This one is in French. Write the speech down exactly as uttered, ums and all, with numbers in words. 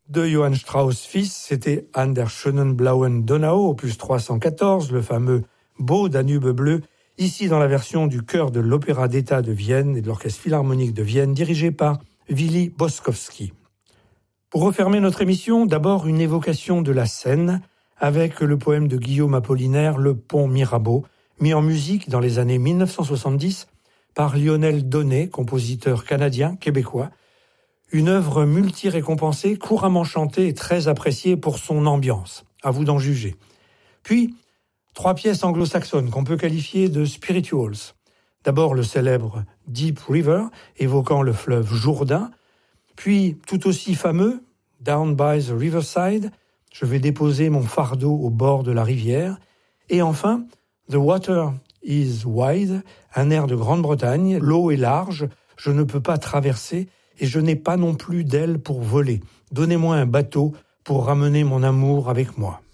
de Johann Strauss fils, c'était An der schönen blauen Donau, opus trois cent quatorze, le fameux Beau Danube bleu, ici dans la version du chœur de l'Opéra d'État de Vienne et de l'Orchestre Philharmonique de Vienne, dirigé par Willy Boskowski. Pour refermer notre émission, d'abord une évocation de la Seine, avec le poème de Guillaume Apollinaire, Le Pont Mirabeau, mis en musique dans les années mille neuf cent soixante-dix par Lionel Donnet, compositeur canadien-québécois. Une œuvre multi-récompensée, couramment chantée et très appréciée pour son ambiance. À vous d'en juger. Puis, trois pièces anglo-saxonnes qu'on peut qualifier de spirituals. D'abord le célèbre Deep River, évoquant le fleuve Jourdain. Puis, tout aussi fameux, Down by the Riverside, je vais déposer mon fardeau au bord de la rivière. Et enfin, The Water is Wide, un air de Grande-Bretagne, l'eau est large, je ne peux pas traverser et je n'ai pas non plus d'aile pour voler. Donnez-moi un bateau pour ramener mon amour avec moi.